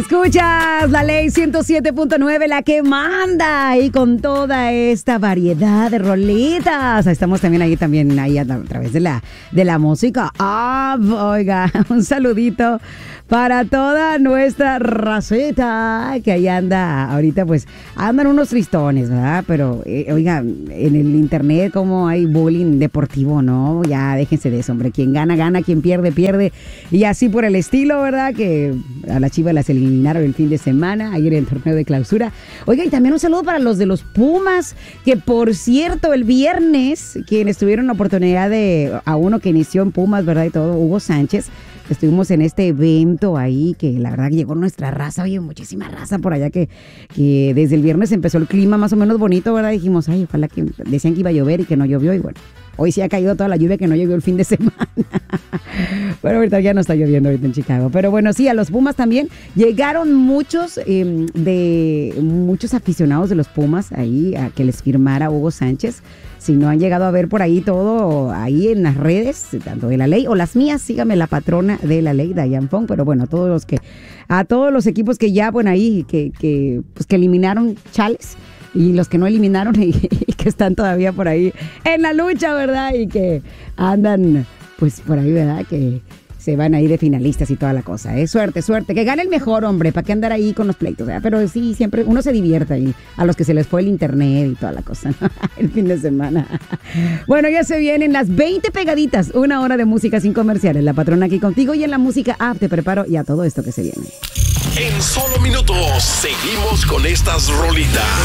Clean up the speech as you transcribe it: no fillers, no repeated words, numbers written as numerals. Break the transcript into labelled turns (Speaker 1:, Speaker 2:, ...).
Speaker 1: Escuchas la ley 107.9, la que manda, y con toda esta variedad de rolitas. Estamos también ahí a través de la música. Oiga, un saludito para toda nuestra raceta que ahí anda. Ahorita pues andan unos tristones, ¿verdad? Pero oiga, en el internet como hay bullying deportivo, ¿no? Ya déjense de eso, hombre. Quien gana, gana, quien pierde, pierde. Y así por el estilo, ¿verdad? Que a la Chivas las eliminaron el fin de semana, ayer en el torneo de clausura. Oiga, y también un saludo para los de los Pumas, que por cierto, el viernes, quienes tuvieron la oportunidad a uno que inició en Pumas, ¿verdad? Y todo, Hugo Sánchez. Estuvimos en este evento ahí, que la verdad que llegó nuestra raza, oye, muchísima raza por allá, que desde el viernes empezó el clima más o menos bonito, ¿verdad? Dijimos, ay, ojalá que decían que iba a llover y que no llovió, y bueno, hoy sí ha caído toda la lluvia que no llovió el fin de semana. Bueno, ahorita ya no está lloviendo ahorita en Chicago. Pero bueno, sí, a los Pumas también llegaron muchos aficionados de los Pumas ahí a que les firmara Hugo Sánchez. Si no han llegado a ver por ahí todo, ahí en las redes, tanto de la ley o las mías, sígame la patrona de la ley, Diane Fong. Pero bueno, a todos los equipos que ya, bueno, ahí, que eliminaron chales, y los que no eliminaron y que están todavía por ahí en la lucha, ¿verdad? Y que andan, pues, por ahí, ¿verdad? Que se van a ir de finalistas y toda la cosa. Suerte, suerte. Que gane el mejor, hombre. ¿Para qué andar ahí con los pleitos? ¿Verdad? Pero sí, siempre uno se divierte ahí. A los que se les fue el internet y toda la cosa, ¿no? El fin de semana. Bueno, ya se vienen las 20 pegaditas. 1 hora de música sin comerciales. La patrona aquí contigo, y en la música app te preparo ya todo esto que se viene.
Speaker 2: En solo minutos seguimos con estas rolitas.